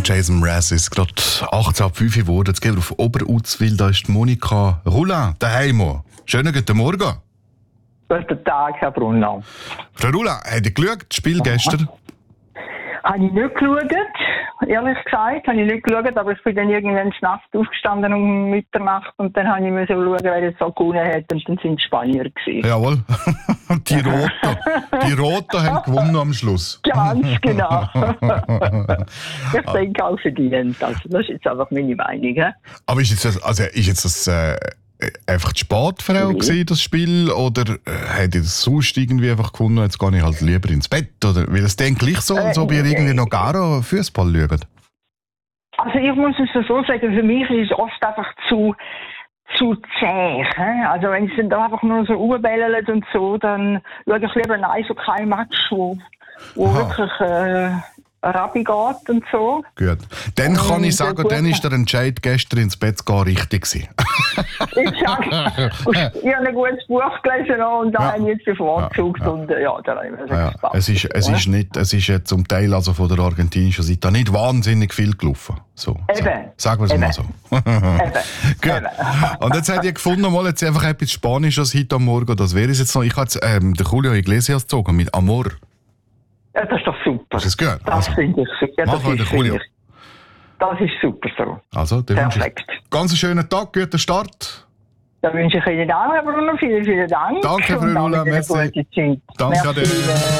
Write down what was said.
Jason Mraz ist gerade 18.05 Uhr geworden. Jetzt gehen wir auf Oberuzwil. Da ist die Monika Rula daheim. Schönen guten Morgen. Guten Tag, Herr Brunner. Frau Rula, habt ihr geschaut, das Spiel gestern? Habe ich nicht geschaut, ehrlich gesagt, habe ich nicht geschaut, aber ich bin dann irgendwann nachts aufgestanden um Mitternacht und dann habe ich mir so schauen, wer jetzt so gewonnen hat und dann sind die Spanier gewesen. Jawohl. Die Roten haben gewonnen am Schluss. Ganz genau. Ich denke auch verdient. Also das ist jetzt einfach meine Meinung. He? Aber ist jetzt das einfach zu spät für euch gewesen, das Spiel? Oder habt ihr das sonst irgendwie einfach gefunden, jetzt gehe ich halt lieber ins Bett? Oder weil es dann gleich so, als ob ihr irgendwie noch gar Fußball schaut? Also ich muss es so sagen, für mich ist es oft einfach zu zäh. He? Also wenn es dann da einfach nur so umbellelt und so, dann schaue ich lieber ein Eishockey-Match, wo wirklich Rabi geht und so. Gut. Dann kann ich sagen, dann ist der Entscheid gestern ins Bett zu gehen richtig gewesen. Ich habe ein gutes Buch gelesen und da habe ich jetzt bevorzugt und da habe ich mir gesagt, es ist jetzt zum Teil also von der argentinischen Seite nicht wahnsinnig viel gelaufen. So, sagen wir es mal so. Gut. Und jetzt habt ihr gefunden, mal jetzt einfach etwas Spanisches heute am Morgen. Das wäre es jetzt noch. Ich habe jetzt den Julio Iglesias gezogen mit Amor. Ja, das ist doch super. Das ist gut. Das finde ich super. Ja, das ist super so. Also, perfekt. Ganz einen schönen Tag, guten Start. Da wünsche ich Ihnen auch, Herr Brunner, vielen, vielen Dank. Danke, Frau Rula. Merci. Danke.